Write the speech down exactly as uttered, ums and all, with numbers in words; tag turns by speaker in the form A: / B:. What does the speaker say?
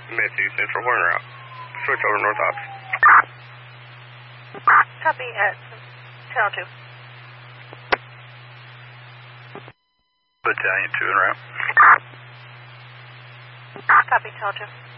A: Matthew, Central Horn route. Switch over North Ops.
B: Copy at Channel two.
A: Battalion two en route.
B: Copy, Channel two.